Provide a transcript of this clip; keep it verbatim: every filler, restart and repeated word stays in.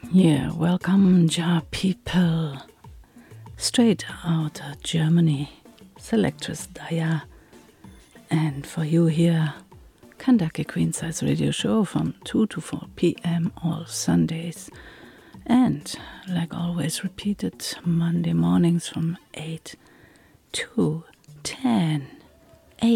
Yeah, welcome, Ja people. Straight out of Germany, Selectress Daya. And for you here, Kandake Queen Size Radio Show from two to four p.m. all Sundays. And, like always, repeated Monday mornings from eight to ten.